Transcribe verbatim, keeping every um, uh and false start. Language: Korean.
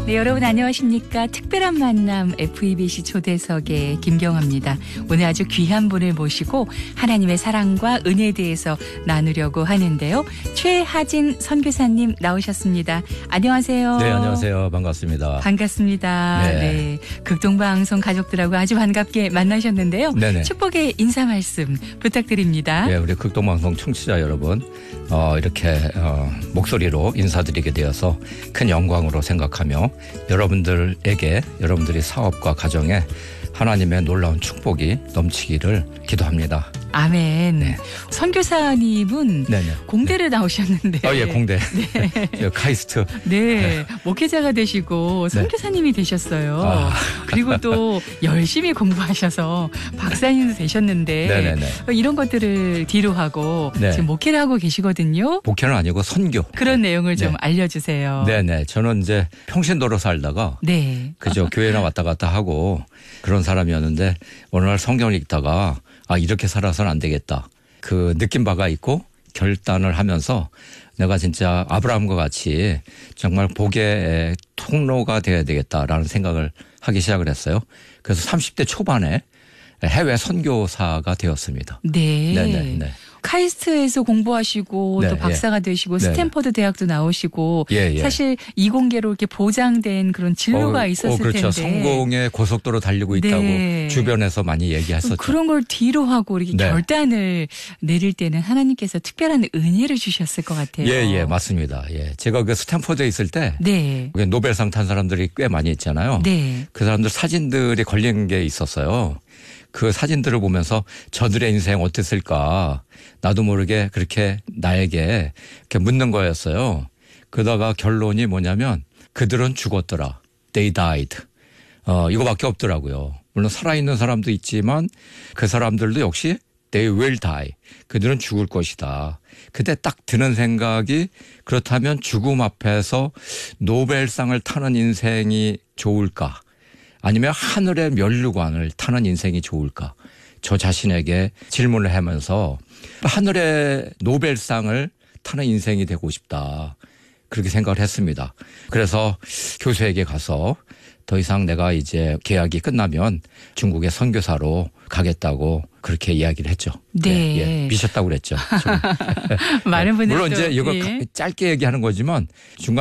네, 여러분 안녕하십니까. 특별한 만남 에프이비씨 초대석의 김경화입니다. 오늘 아주 귀한 분을 모시고 하나님의 사랑과 은혜에 대해서 나누려고 하는데요. 최하진 선교사님 나오셨습니다. 안녕하세요. 네, 안녕하세요. 반갑습니다. 반갑습니다. 네. 네, 극동방송 가족들하고 아주 반갑게 만나셨는데요. 네네. 축복의 인사 말씀 부탁드립니다. 네, 우리 극동방송 청취자 여러분, 어, 이렇게 어, 목소리로 인사드리게 되어서 큰 영광으로 생각하며 여러분들에게 여러분들의 사업과 가정에 하나님의 놀라운 축복이 넘치기를 기도합니다. 아멘. 네. 선교사님은 네네. 공대를 나오셨는데. 아, 예, 공대. 네. 카이스트. 네. 목회자가 되시고 선교사님이 네. 되셨어요. 아. 그리고 또 열심히 공부하셔서 박사님도 되셨는데. 네네네. 이런 것들을 뒤로 하고 네. 지금 목회를 하고 계시거든요. 목회는 아니고 선교. 그런 내용을 좀 네. 알려주세요. 네네. 저는 이제 평신도로 살다가. 네. 그저 교회나 왔다 갔다 하고 그런 사람이었는데 어느 날 성경을 읽다가 아, 이렇게 살아서는 안 되겠다. 그 느낀 바가 있고 결단을 하면서 내가 진짜 아브라함과 같이 정말 복의 통로가 되어야 되겠다라는 생각을 하기 시작을 했어요. 그래서 삼십 대 초반에 해외 선교사가 되었습니다. 네. 네네. 네. 카이스트에서 공부하시고 네, 또 박사가 예. 되시고 스탠퍼드 네. 대학도 나오시고 예, 예. 사실 이공계로 이렇게 보장된 그런 진로가 어, 있었을 어, 그렇죠. 텐데. 성공의 고속도로 달리고 있다고 네. 주변에서 많이 얘기했었죠. 그런 걸 뒤로 하고 이렇게 네. 결단을 내릴 때는 하나님께서 특별한 은혜를 주셨을 것 같아요. 예, 예, 맞습니다. 예, 제가 그 스탠퍼드에 있을 때 네. 노벨상 탄 사람들이 꽤 많이 있잖아요. 네. 그 사람들 사진들이 걸린 게 있었어요. 그 사진들을 보면서 저들의 인생 어땠을까 나도 모르게 그렇게 나에게 이렇게 묻는 거였어요. 그러다가 결론이 뭐냐면 그들은 죽었더라. They died. 어, 이거밖에 없더라고요. 물론 살아있는 사람도 있지만 그 사람들도 역시 They will die. 그들은 죽을 것이다. 그때 딱 드는 생각이 그렇다면 죽음 앞에서 노벨상을 타는 인생이 좋을까? 아니면 하늘의 면류관을 타는 인생이 좋을까? 저 자신에게 질문을 하면서 하늘의 노벨상을 타는 인생이 되고 싶다. 그렇게 생각을 했습니다. 그래서 교수에게 가서 더 이상 내가 이제 계약이 끝나면 중국의 선교사로 가겠다고 그렇게 이야기를 했죠. 네. 예, 예. 미쳤다고 그랬죠. 많은 분들이 물론 이제 이거 예. 짧게 얘기하는 거지만 중간